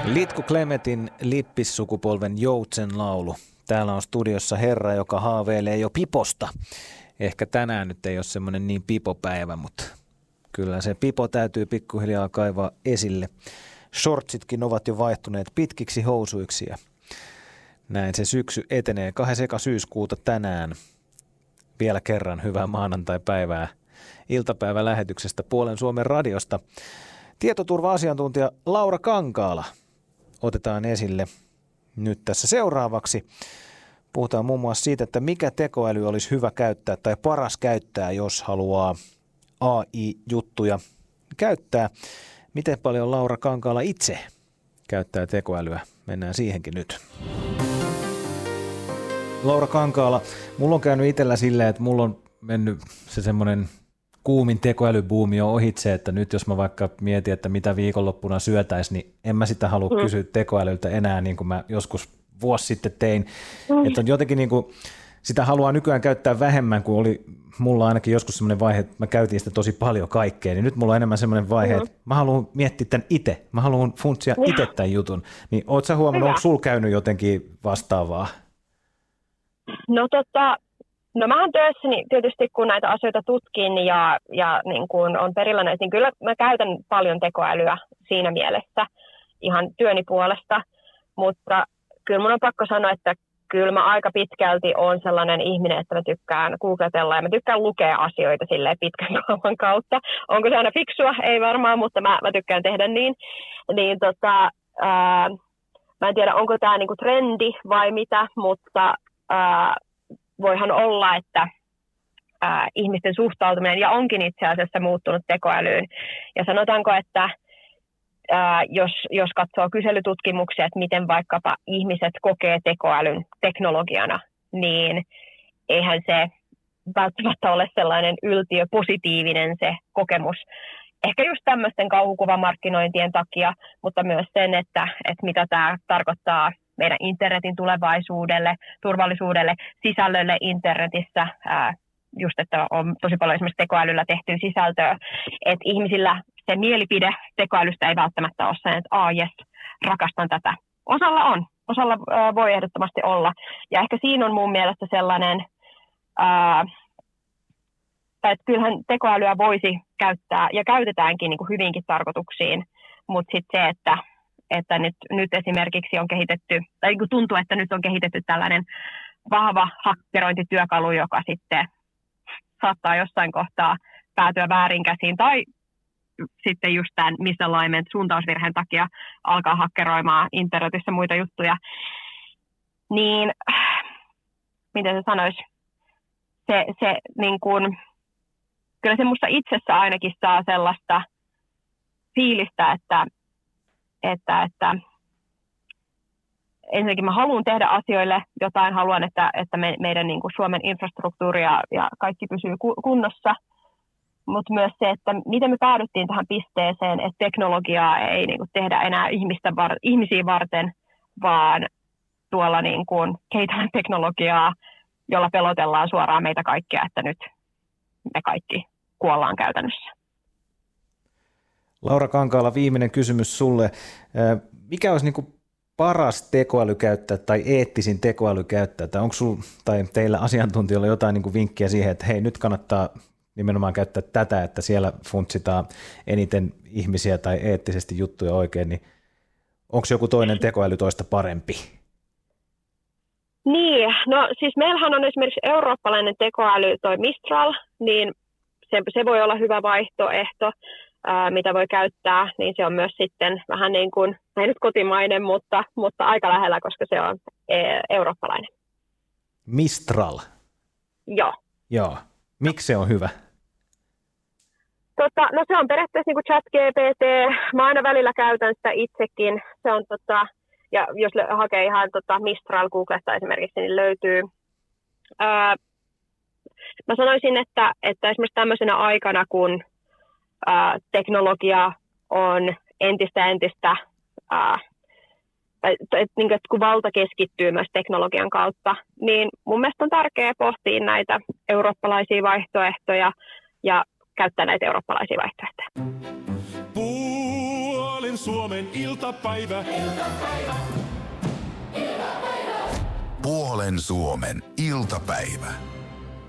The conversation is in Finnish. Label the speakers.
Speaker 1: Litku Klemetin lippissukupolven joutsen laulu. Täällä on studiossa herra, joka haaveilee jo piposta. Ehkä tänään nyt ei ole semmoinen niin pipopäivä, mutta kyllä se pipo täytyy pikkuhiljaa kaivaa esille. Shortsitkin ovat jo vaihtuneet pitkiksi housuiksi ja näin se syksy etenee. 2. syyskuuta tänään. Vielä kerran hyvää maanantai-päivää iltapäivälähetyksestä Puolen Suomen radiosta. Tietoturva-asiantuntija Laura Kankaala otetaan esille nyt tässä seuraavaksi. Puhutaan muun muassa siitä, että mikä tekoäly olisi hyvä käyttää tai paras käyttää, jos haluaa AI-juttuja käyttää. Miten paljon Laura Kankaala itse käyttää tekoälyä? Mennään siihenkin nyt. Laura Kankaala, mulla on käynyt itsellä silleen, että mulla on mennyt se semmoinen kuumin tekoälybuumi on ohitse, että nyt jos mä vaikka mietin, että mitä viikonloppuna syötäisiin, niin en mä sitä halua kysyä tekoälyltä enää, niin kuin mä joskus vuosi sitten tein. Että on jotenkin niin kuin, sitä haluaa nykyään käyttää vähemmän, kuin oli mulla ainakin joskus semmoinen vaihe, että mä käytin sitä tosi paljon kaikkea, niin nyt mulla on enemmän semmoinen vaihe, että mä haluan miettiä tämän itse, mä haluan funtsia itse tämän jutun. Niin oot sä huomannut, onko sulla käynyt jotenkin vastaavaa?
Speaker 2: No mähän työssäni tietysti, kun näitä asioita tutkin ja niin kun on perillä näistä, niin kyllä mä käytän paljon tekoälyä siinä mielessä ihan työni puolesta, mutta kyllä mun on pakko sanoa, että kyllä mä aika pitkälti olen sellainen ihminen, että mä tykkään googletella ja mä tykkään lukea asioita silleen pitkän kaavan kautta. Onko se aina fiksua? Ei varmaan, mutta mä tykkään tehdä niin. Mä en tiedä, onko tämä niinku trendi vai mitä, mutta voihan olla, että ihmisten suhtautuminen ja onkin itse asiassa muuttunut tekoälyyn. Ja sanotaanko, että jos katsoo kyselytutkimuksia, että miten vaikkapa ihmiset kokee tekoälyn teknologiana, niin eihän se välttämättä ole sellainen yltiöpositiivinen se kokemus. Ehkä just tämmöisten kauhukuvamarkkinointien takia, mutta myös sen, että mitä tämä tarkoittaa meidän internetin tulevaisuudelle, turvallisuudelle, sisällölle internetissä, just että on tosi paljon esimerkiksi tekoälyllä tehtyä sisältöä, että ihmisillä se mielipide tekoälystä ei välttämättä ole sen, että jes, rakastan tätä. Osalla voi ehdottomasti olla. Ja ehkä siinä on mun mielestä sellainen, että kyllähän tekoälyä voisi käyttää ja käytetäänkin niin kuin hyvinkin tarkoituksiin, mutta sitten se, että nyt esimerkiksi on kehitetty, tai niin tuntuu, että nyt on kehitetty tällainen vahva hakkerointityökalu, joka sitten saattaa jossain kohtaa päätyä väärinkäsiin, tai sitten just tämän misalignment suuntausvirheen takia alkaa hakkeroimaan internetissä muita juttuja. Niin, miten se sanoisi, se niin kuin, kyllä se musta itsessä ainakin saa sellaista fiilistä, että ensinnäkin mä haluan tehdä asioille jotain, haluan, että meidän niin kuin Suomen infrastruktuuri ja kaikki pysyy kunnossa, mutta myös se, että miten me päädyttiin tähän pisteeseen, että teknologiaa ei niin kuin tehdä enää ihmisiä varten, vaan tuolla niin kuin kehitetään teknologiaa, jolla pelotellaan suoraan meitä kaikkia, että nyt me kaikki kuollaan käytännössä.
Speaker 1: Laura Kankaala, viimeinen kysymys sulle. Mikä olisi niin kuin paras tekoäly käyttää tai eettisin tekoäly käyttää? Tai onko sinulla tai teillä asiantuntijoilla jotain niin kuin vinkkiä siihen, että hei, nyt kannattaa nimenomaan käyttää tätä, että siellä funtsitaan eniten ihmisiä tai eettisesti juttuja oikein, niin onko joku toinen tekoäly toista parempi?
Speaker 2: Niin, no siis meillähän on esimerkiksi eurooppalainen tekoäly, toi Mistral, niin se voi olla hyvä vaihtoehto, mitä voi käyttää, niin se on myös sitten vähän niin kuin, ei nyt kotimainen, mutta aika lähellä, koska se on eurooppalainen.
Speaker 1: Mistral? Joo. Miksi se on hyvä?
Speaker 2: No se on periaatteessa niin kuin ChatGPT. Mä aina välillä käytän sitä itsekin. Se on ja jos hakee ihan Mistral Googlesta esimerkiksi, niin löytyy. Mä sanoisin, että esimerkiksi tämmöisenä aikana, kun teknologia on entistä, kun valta keskittyy myös teknologian kautta, niin mun mielestä on tärkeää pohtia näitä eurooppalaisia vaihtoehtoja ja käyttää näitä eurooppalaisia vaihtoehtoja.
Speaker 3: Puolen Suomen iltapäivä.
Speaker 4: Puolen Suomen iltapäivä.